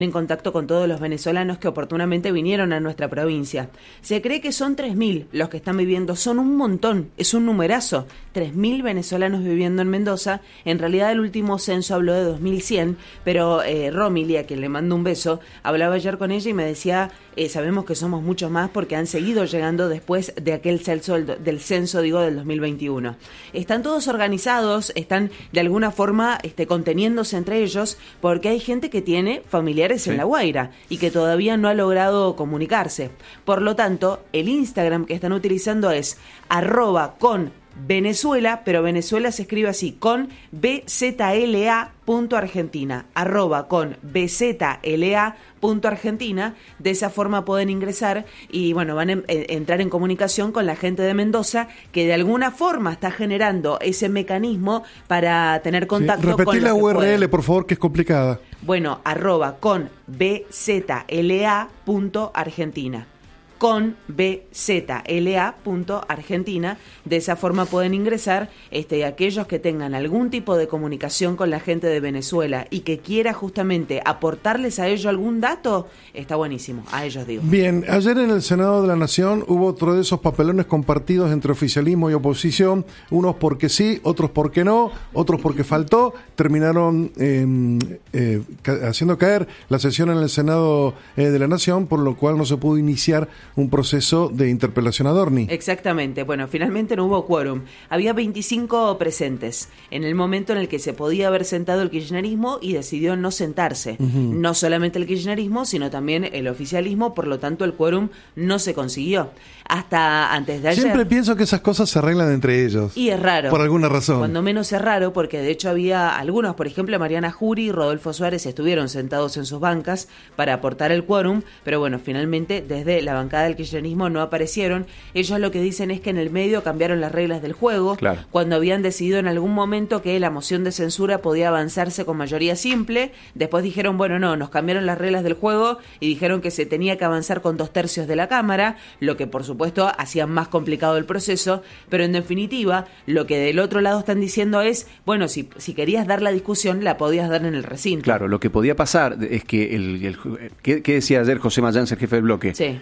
en contacto con todos los venezolanos que oportunamente vinieron a nuestra provincia. Se cree que son 3.000 los que están viviendo, son un montón, es un numerazo, 3.000 venezolanos viviendo en Mendoza. En realidad el último censo habló de 2.100, pero Romily, a quien le mando un beso, hablaba ayer con ella y me decía, sabemos que somos muchos más porque han seguido llegando después de aquel censo del 2021. Están todos organizados, están de alguna forma conteniéndose entre ellos, porque hay gente que tiene familiares en La Guaira y que todavía no ha logrado comunicarse. Por lo tanto, el Instagram que están utilizando es @con Venezuela, pero Venezuela se escribe así, con BZLA.Argentina, @con BZLA.Argentina. De esa forma pueden ingresar y bueno, van a entrar en comunicación con la gente de Mendoza, que de alguna forma está generando ese mecanismo para tener contacto con repetí la URL, por favor, que es complicada. Bueno, @con BZLA.Argentina. Con BZLA.Argentina. De esa forma pueden ingresar aquellos que tengan algún tipo de comunicación con la gente de Venezuela y que quiera justamente aportarles a ellos algún dato, está buenísimo, a ellos digo. Bien, ayer en el Senado de la Nación hubo otro de esos papelones compartidos entre oficialismo y oposición, unos porque sí, otros porque no, otros porque faltó, terminaron haciendo caer la sesión en el Senado de la Nación, por lo cual no se pudo iniciar un proceso de interpelación a Adorni. Exactamente. Bueno, finalmente no hubo quórum. Había 25 presentes en el momento en el que se podía haber sentado el kirchnerismo y decidió no sentarse. Uh-huh. No solamente el kirchnerismo, sino también el oficialismo, por lo tanto el quórum no se consiguió. Hasta antes de ayer. Siempre pienso que esas cosas se arreglan entre ellos. Y es raro. Por alguna razón. Cuando menos es raro, porque de hecho había algunos, por ejemplo, Mariana Jury y Rodolfo Suárez estuvieron sentados en sus bancas para aportar el quórum, pero bueno, finalmente desde la bancada del kirchnerismo no aparecieron. Ellos lo que dicen es que en el medio cambiaron las reglas del juego, claro, cuando habían decidido en algún momento que la moción de censura podía avanzarse con mayoría simple. Después dijeron, bueno, no, nos cambiaron las reglas del juego y dijeron que se tenía que avanzar con 2/3 de la Cámara, lo que por supuesto hacía más complicado el proceso, pero en definitiva lo que del otro lado están diciendo es, bueno, si querías dar la discusión la podías dar en el recinto. Claro, lo que podía pasar es que ¿qué decía ayer José Mayans, el jefe del bloque? Sí.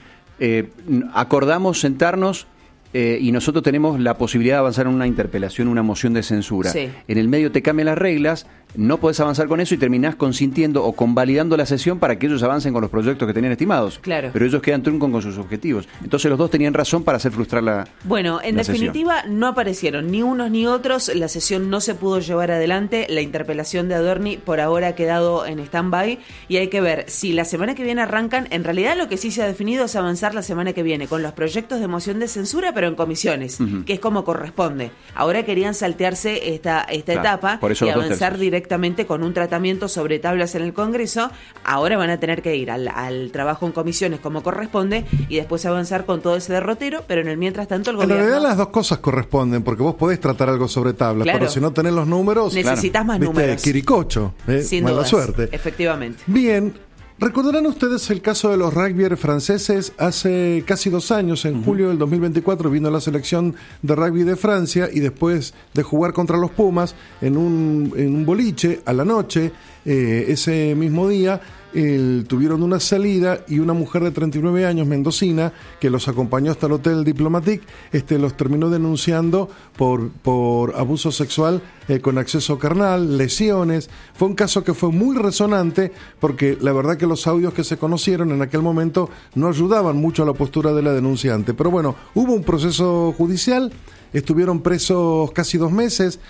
Acordamos sentarnos y nosotros tenemos la posibilidad de avanzar en una interpelación, una moción de censura. Sí. En el medio te cambian las reglas, no podés avanzar con eso y terminás consintiendo o convalidando la sesión para que ellos avancen con los proyectos que tenían estimados. Claro. Pero ellos quedan truncos con sus objetivos. Entonces los dos tenían razón para hacer frustrar la Bueno, en la definitiva sesión. No aparecieron ni unos ni otros, la sesión no se pudo llevar adelante, la interpelación de Adorni por ahora ha quedado en stand-by y hay que ver si la semana que viene arrancan. En realidad lo que sí se ha definido es avanzar la semana que viene con los proyectos de moción de censura, pero en comisiones, uh-huh, que es como corresponde. Ahora querían saltearse esta claro, etapa y avanzar directamente con un tratamiento sobre tablas en el Congreso. Ahora van a tener que ir al trabajo en comisiones como corresponde y después avanzar con todo ese derrotero, pero en el mientras tanto el gobierno... En realidad las dos cosas corresponden, porque vos podés tratar algo sobre tablas, claro, pero si no tenés los números... Necesitas más números. Quiricocho, sin mala dudas, suerte. Efectivamente. Bien, recordarán ustedes el caso de los rugbyers franceses. Hace casi 2 años, en julio del 2024, vino la selección de rugby de Francia y después de jugar contra los Pumas en un boliche a la noche, ese mismo día, tuvieron una salida y una mujer de 39 años, mendocina, que los acompañó hasta el Hotel Diplomatique, los terminó denunciando por abuso sexual con acceso carnal, lesiones. Fue un caso que fue muy resonante porque la verdad que los audios que se conocieron en aquel momento no ayudaban mucho a la postura de la denunciante. Pero bueno, hubo un proceso judicial. Estuvieron presos casi 2 meses,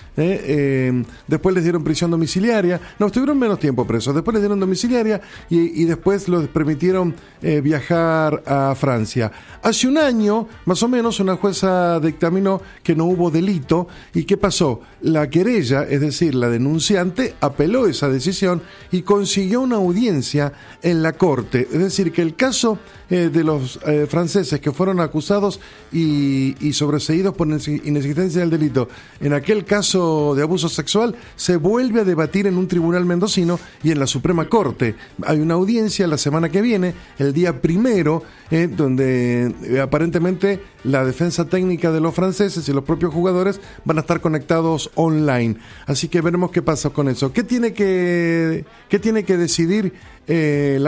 después les dieron prisión domiciliaria, no, estuvieron menos tiempo presos, después les dieron domiciliaria y después les permitieron viajar a Francia. Hace 1 año, más o menos, una jueza dictaminó que no hubo delito. ¿Y qué pasó? La querella, es decir, la denunciante, apeló esa decisión y consiguió una audiencia en la corte. Es decir, que el caso de los franceses que fueron acusados y sobreseídos por inexistencia del delito, en aquel caso de abuso sexual, se vuelve a debatir en un tribunal mendocino y en la Suprema Corte. Hay una audiencia la semana que viene, el día 1, donde aparentemente la defensa técnica de los franceses y los propios jugadores van a estar conectados online. Así que veremos qué pasa con eso. ¿Qué tiene que decidir La